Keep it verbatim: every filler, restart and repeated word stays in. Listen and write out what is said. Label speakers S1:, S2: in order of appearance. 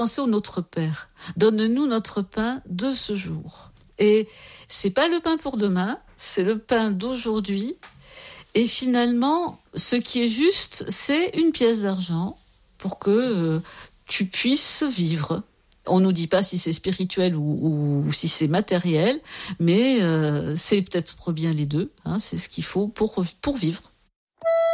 S1: Pensez au Notre Père. Donne-nous notre pain de ce jour. Et c'est pas le pain pour demain, c'est le pain d'aujourd'hui. Et finalement, ce qui est juste, c'est une pièce d'argent pour que euh, tu puisses vivre. On nous dit pas si c'est spirituel ou, ou, ou si c'est matériel, mais euh, c'est peut-être bien les deux. Hein, c'est ce qu'il faut pour, pour vivre.